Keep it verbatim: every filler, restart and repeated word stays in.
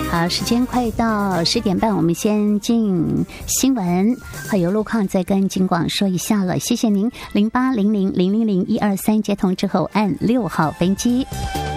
好，时间快到十点半，我们先进新闻，还有路况再跟金广说一下了。谢谢您，零八零零零零零一二三接通之后按六号分机。